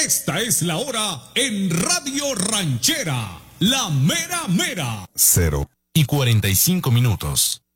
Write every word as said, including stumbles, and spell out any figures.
Esta es la hora en Radio Ranchera, la mera mera. Cero y cuarenta y cinco minutos.